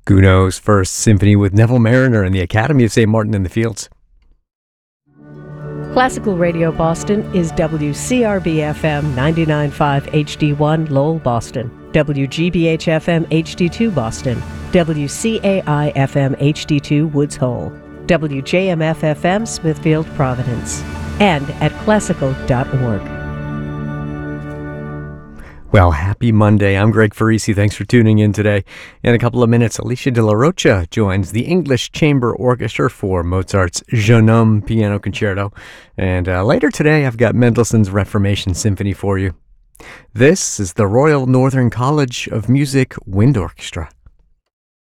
Gounod's First Symphony with Neville Mariner and the Academy of St. Martin in the Fields. Classical Radio Boston is WCRB-FM 99.5 HD1 Lowell, Boston, WGBH-FM HD2 Boston, WCAI-FM HD2 Woods Hole, WJMF-FM Smithfield, Providence, and at classical.org. Well, happy Monday. I'm Greg Farisi. Thanks for tuning in today. In a couple of minutes, Alicia De La Rocha joins the English Chamber Orchestra for Mozart's Jeune Homme Piano Concerto. And later today, I've got Mendelssohn's Reformation Symphony for you. This is the Royal Northern College of Music Wind Orchestra.